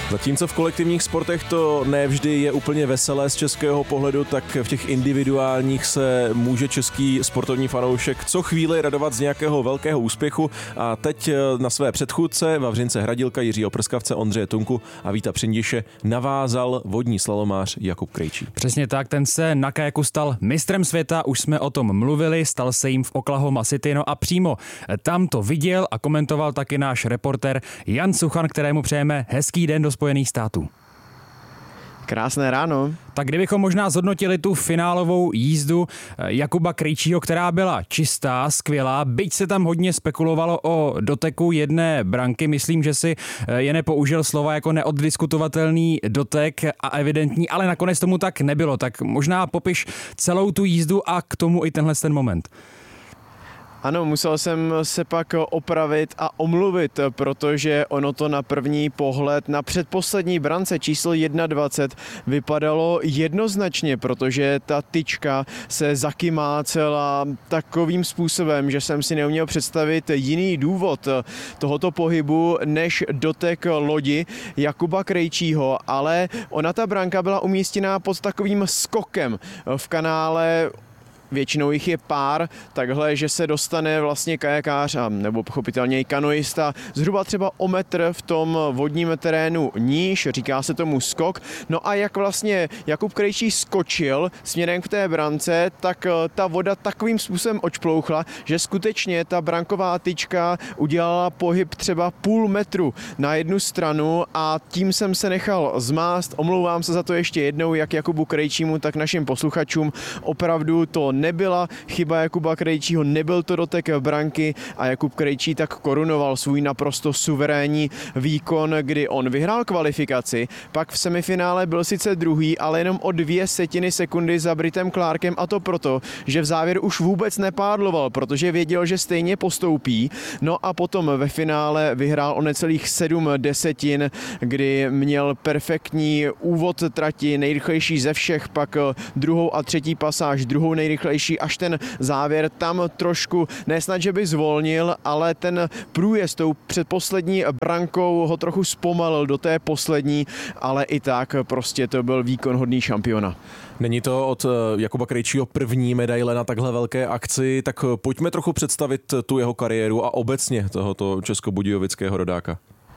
Zatímco v kolektivních sportech to nevždy je úplně veselé z českého pohledu, tak v těch individuálních se může český sportovní fanoušek co chvíli radovat z nějakého velkého úspěchu a teď na své předchůdce Vavřince Hradilka, Jiřího Prskavce, Ondřeje Tunku a Víta Přindiše navázal vodní slalomář Jakub Krejčí. Přesně tak, ten se na kajaku stal mistrem světa, už jsme o tom mluvili, stal se jim v Oklahoma City, no a přímo tam to viděl a komentoval taky náš reportér Jan Suchan, kterému přejeme hezký den do Spojených států. Krásné ráno. Tak kdybychom možná zhodnotili tu finálovou jízdu Jakuba Krejčího, která byla čistá, skvělá, byť se tam hodně spekulovalo o doteku jedné branky, myslím, že si je nepoužil slova jako neoddiskutovatelný dotek a evidentní, ale nakonec tomu tak nebylo. Tak možná popiš celou tu jízdu a k tomu i tenhle ten moment. Ano, musel jsem se pak opravit a omluvit, protože ono to na první pohled na předposlední brance číslo 21 vypadalo jednoznačně, protože ta tyčka se zakymácela takovým způsobem, že jsem si neuměl představit jiný důvod tohoto pohybu než dotek lodi Jakuba Krejčího, ale ona ta branka byla umístěná pod takovým skokem v kanále. Většinou jich je pár, takhle, že se dostane vlastně kajakář a nebo pochopitelně i kanoista zhruba třeba o metr v tom vodním terénu níž, říká se tomu skok. No a jak vlastně Jakub Krejčí skočil směrem k té brance, tak ta voda takovým způsobem očplouchla, že skutečně ta branková tyčka udělala pohyb třeba půl metru na jednu stranu a tím jsem se nechal zmást. Omlouvám se za to ještě jednou, jak Jakubu Krejčímu, tak našim posluchačům. Opravdu to nebyla chyba Jakuba Krejčího, nebyl to dotek branky a Jakub Krejčí tak korunoval svůj naprosto suverénní výkon, kdy on vyhrál kvalifikaci, pak v semifinále byl sice druhý, ale jenom o 0,2 sekundy za Britem Clarkem a to proto, že v závěru už vůbec nepádloval, protože věděl, že stejně postoupí. No a potom ve finále vyhrál o necelých 7 desetin, kdy měl perfektní úvod trati, nejrychlejší ze všech, pak druhou a třetí pasáž, druhou nejrychlejší, až ten závěr tam trošku, nesnad, že by zvolnil, ale ten průjezd tou předposlední brankou ho trochu zpomalil do té poslední, ale i tak prostě to byl výkon hodný šampiona. Není to od Jakuba Krejčího první medaile na takhle velké akci, tak pojďme trochu představit tu jeho kariéru a obecně tohoto českobudějovického rodáka.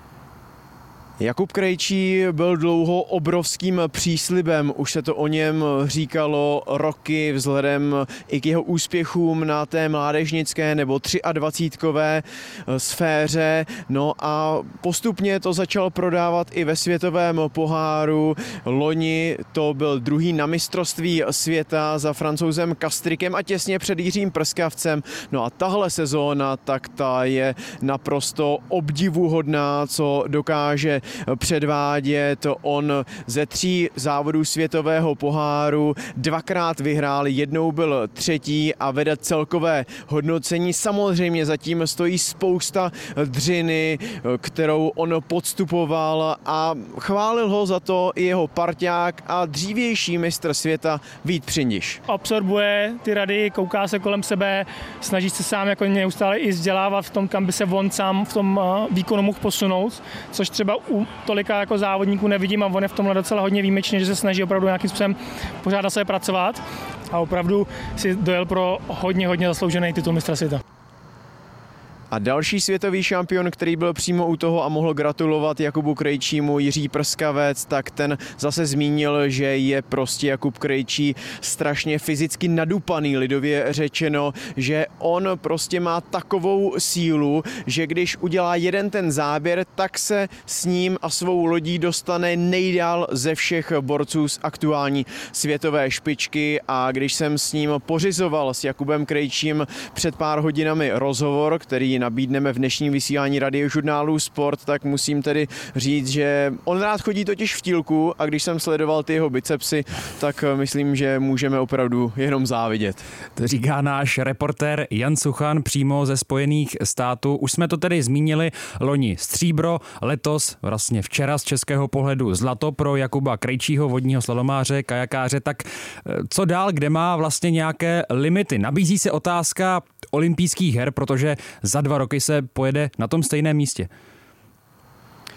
Jakub Krejčí byl dlouho obrovským příslibem, už se to o něm říkalo roky vzhledem i k jeho úspěchům na té mládežnické nebo 23kové sféře, no a postupně to začal prodávat i ve světovém poháru. Loni to byl druhý na mistrovství světa za Francouzem Kastrikem a těsně před Jiřím Prskavcem. No a tahle sezóna, tak ta je naprosto obdivuhodná, co dokáže předvádět. On ze 3 závodů světového poháru 2krát vyhrál, jednou byl třetí a vede celkové hodnocení. Samozřejmě zatím stojí spousta dřiny, kterou on podstupoval a chválil ho za to i jeho parťák a dřívější mistr světa Vít Přindiš. Observuje ty rady, kouká se kolem sebe, snaží se sám jako neustále i vzdělávat v tom, kam by se on sám v tom výkonu mohl posunout, což třeba u tolika jako závodníků nevidím a on je v tomhle docela hodně výjimečný, že se snaží opravdu nějakým způsobem pořád na sebe pracovat a opravdu si dojel pro hodně zasloužený titul mistra světa. A další světový šampion, který byl přímo u toho a mohl gratulovat Jakubu Krejčímu, Jiří Prskavec, tak ten zase zmínil, že je prostě Jakub Krejčí strašně fyzicky nadupaný, lidově řečeno, že on prostě má takovou sílu, že když udělá jeden ten záběr, tak se s ním a svou lodí dostane nejdál ze všech borců z aktuální světové špičky a když jsem s ním pořizoval s Jakubem Krejčím před pár hodinami rozhovor, který nabídneme v dnešním vysílání radiožurnálu Sport, tak musím tedy říct, že on rád chodí totiž v tílku a když jsem sledoval ty jeho bicepsy, tak myslím, že můžeme opravdu jenom závidět. To říká náš reportér Jan Suchan přímo ze Spojených států. Už jsme to tedy zmínili, loni stříbro, letos vlastně včera z českého pohledu zlato pro Jakuba Krejčího, vodního slalomáře, kajakáře. Tak co dál, kde má vlastně nějaké limity? Nabízí se otázka olympijských her, protože za 2 roky se pojede na tom stejném místě.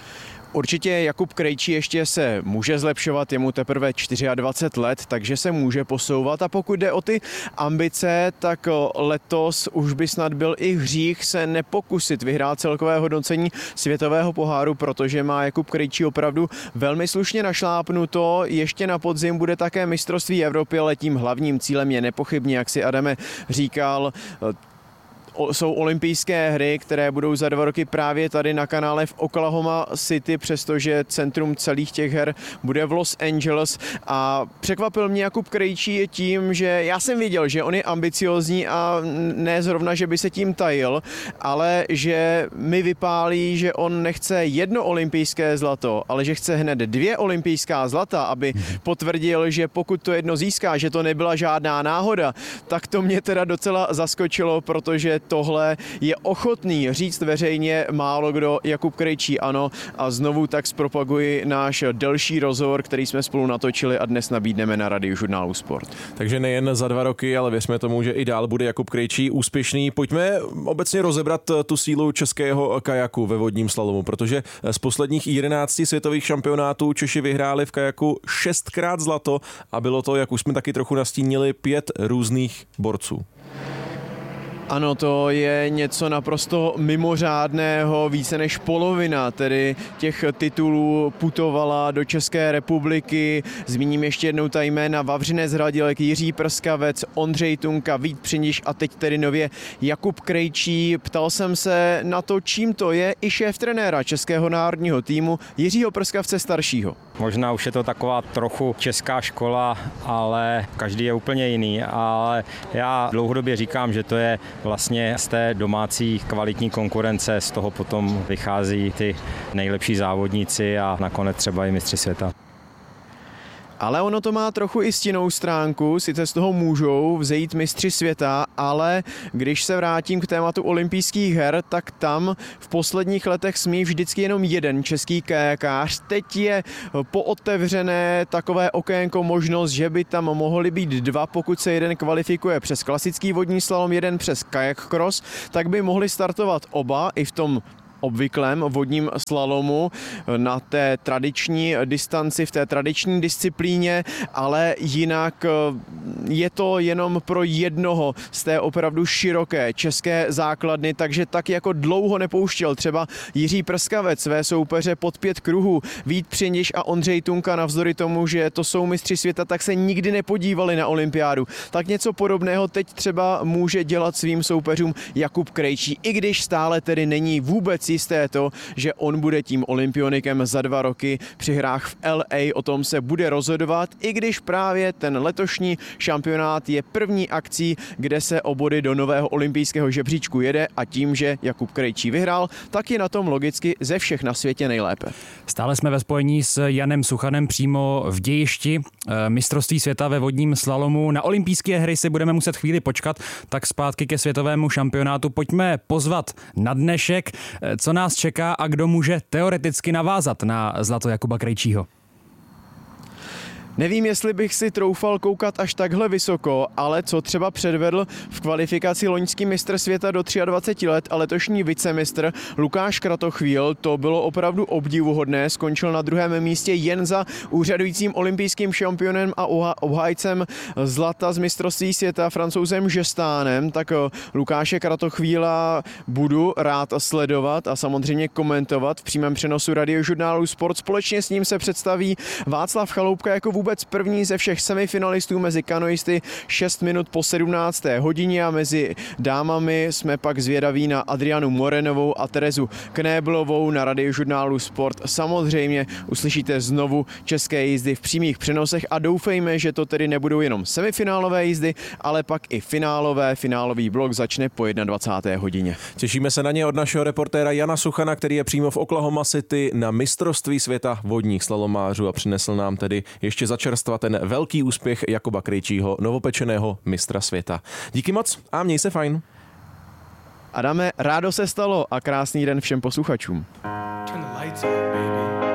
Určitě Jakub Krejčí ještě se může zlepšovat, je mu teprve 24 let, takže se může posouvat a pokud jde o ty ambice, tak letos už by snad byl i hřích se nepokusit vyhrát celkové hodnocení světového poháru, protože má Jakub Krejčí opravdu velmi slušně našlápnuto. Ještě na podzim bude také mistrovství Evropy, ale tím hlavním cílem je nepochybně, jak si Adame říkal, jsou olympijské hry, které budou za 2 roky právě tady na kanále v Oklahoma City, přestože centrum celých těch her bude v Los Angeles a překvapil mě Jakub Krejčí tím, že já jsem věděl, že on je ambiciózní a ne zrovna, že by se tím tajil, ale že mi vypálí, že on nechce 1 olympijské zlato, ale že chce hned 2 olympijská zlata, aby potvrdil, že pokud to jedno získá, že to nebyla žádná náhoda, tak to mě teda docela zaskočilo, protože tohle je ochotný říct veřejně málo kdo. Jakub Krejčí ano a znovu tak zpropaguji náš delší rozhovor, který jsme spolu natočili a dnes nabídneme na Radiožurnálu Sport. Takže nejen za 2 roky, ale věřme tomu, že i dál bude Jakub Krejčí úspěšný. Pojďme obecně rozebrat tu sílu českého kajaku ve vodním slalomu, protože z posledních 11 světových šampionátů Češi vyhráli v kajaku 6krát zlato a bylo to, jak už jsme taky trochu nastínili, 5 různých borců. Ano, to je něco naprosto mimořádného, více než polovina tedy těch titulů putovala do České republiky. Zmíním ještě jednou ta jména: Vavřinec Hradilek, Jiří Prskavec, Ondřej Tunka, Vít Přiniš a teď tedy nově Jakub Krejčí. Ptal jsem se na to, čím to je, i šéf trenéra českého národního týmu Jiřího Prskavce staršího. Možná už je to taková trochu česká škola, ale každý je úplně jiný, ale já dlouhodobě říkám, že to je vlastně z té domácí kvalitní konkurence, z toho potom vychází ty nejlepší závodníci a nakonec třeba i mistři světa. Ale ono to má trochu i stinnou stránku, sice z toho můžou vzejít mistři světa, ale když se vrátím k tématu olympijských her, tak tam v posledních letech smí vždycky jenom jeden český kajakář. Teď je pootevřené takové okénko, možnost, že by tam mohli být 2, pokud se jeden kvalifikuje přes klasický vodní slalom, jeden přes kajak cross, tak by mohli startovat oba i v tom obvyklém vodním slalomu na té tradiční distanci, v té tradiční disciplíně, ale jinak je to jenom pro jednoho z té opravdu široké české základny, takže tak jako dlouho nepouštěl třeba Jiří Prskavec své soupeře pod 5 kruhů, Vít Přiniš a Ondřej Tunka, navzdory tomu, že to jsou mistři světa, tak se nikdy nepodívali na olympiádu. Tak něco podobného teď třeba může dělat svým soupeřům Jakub Krejčí, i když stále tedy není vůbec jisté to, že on bude tím olympionikem za 2 roky při hrách v LA. O tom se bude rozhodovat, i když právě ten letošní šampionát je první akcí, kde se o body do nového olympijského žebříčku jede a tím, že Jakub Krejčí vyhrál, tak je na tom logicky ze všech na světě nejlépe. Stále jsme ve spojení s Janem Suchanem přímo v dějišti mistrovství světa ve vodním slalomu. Na olympijské hry si budeme muset chvíli počkat, tak zpátky ke světovému šampionátu pojďme pozvat na dnešek, co nás čeká a kdo může teoreticky navázat na zlato Jakuba Krejčího. Nevím, jestli bych si troufal koukat až takhle vysoko, ale co třeba předvedl v kvalifikaci loňský mistr světa do 23 let a letošní vicemistr Lukáš Kratochvíl, to bylo opravdu obdivuhodné, skončil na 2. místě jen za úřadujícím olympijským šampionem a obhájcem zlata z mistrovství světa Francouzem Žestánem, tak Lukáše Kratochvíla budu rád sledovat a samozřejmě komentovat v přímém přenosu Radiožurnálu Sport. Společně s ním se představí Václav Chaloupka jako vůbec první ze všech semifinalistů mezi kanoisty 6 minut po 17. hodině a mezi dámami jsme pak zvědaví na Adrianu Morenovou a Terezu Knéblovou. Na Radiožurnálu Sport samozřejmě uslyšíte znovu české jízdy v přímých přenosech a doufejme, že to tedy nebudou jenom semifinálové jízdy, ale pak i finálový blok začne po 21. hodině. Těšíme se na ně od našeho reportéra Jana Suchana, který je přímo v Oklahoma City na mistrovství světa vodních slalomářů a přinesl nám tedy ještě začerstva ten velký úspěch Jakuba Krejčího, novopečeného mistra světa. Díky moc a měj se fajn. Adame, rádo se stalo a krásný den všem posluchačům.